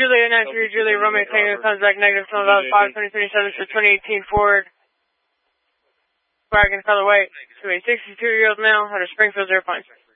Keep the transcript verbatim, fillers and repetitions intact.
Julia nine three, Julia Romeo Tango comes back negative from about five twenty twenty-seven for twenty eighteen Ford wagon color white to a sixty-two-year-old male out of Springfield Airplanes.